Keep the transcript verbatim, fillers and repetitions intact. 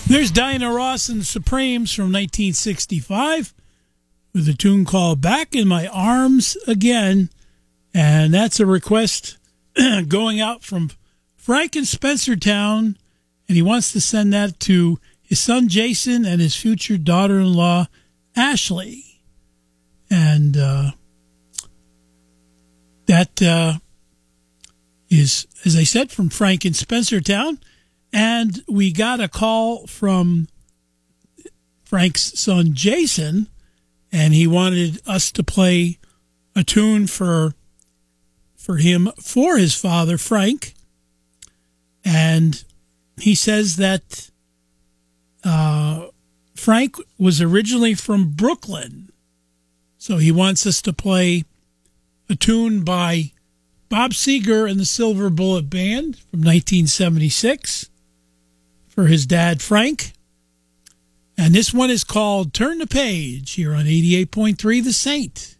There's Diana Ross and the Supremes from nineteen sixty-five with a tune called Back in My Arms Again. And that's a request going out from Frank in Spencertown. And he wants to send that to his son Jason and his future daughter-in-law Ashley. And uh, that uh, is, as I said, from Frank in Spencertown. And we got a call from Frank's son Jason, and he wanted us to play a tune for for him for his father Frank. And he says that uh, Frank was originally from Brooklyn, so he wants us to play a tune by Bob Seger and the Silver Bullet Band from nineteen seventy-six for his dad Frank. And this one is called Turn the Page here on eighty-eight point three The Saint.